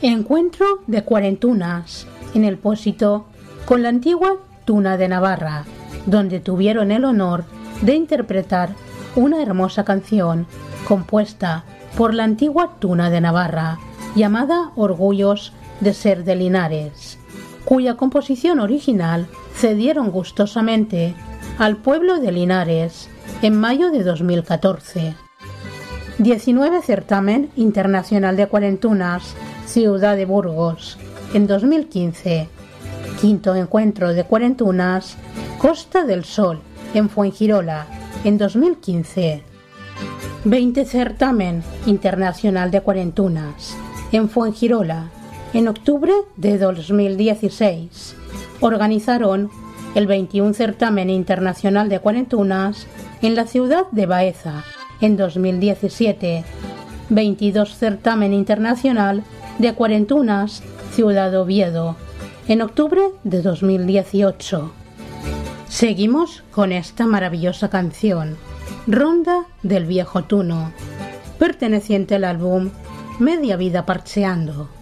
Encuentro de cuarentunas en el Pósito con la antigua Tuna de Navarra, donde tuvieron el honor de interpretar una hermosa canción compuesta por la antigua Tuna de Navarra, llamada Orgullos de ser de Linares, cuya composición original cedieron gustosamente al pueblo de Linares en mayo de 2014. 19 Certamen Internacional de Cuarentunas, Ciudad de Burgos, en 2015. Quinto Encuentro de Cuarentunas, Costa del Sol, en Fuengirola, en 2015. 20 Certamen Internacional de Cuarentunas, en Fuengirola, en octubre de 2016. Organizaron el 21 Certamen Internacional de Cuarentunas en la ciudad de Baeza, en 2017. 22 Certamen Internacional de Cuarentunas, Ciudad de Oviedo, en octubre de 2018. Seguimos con esta maravillosa canción, Ronda del Viejo Tuno, perteneciente al álbum Media Vida Parcheando.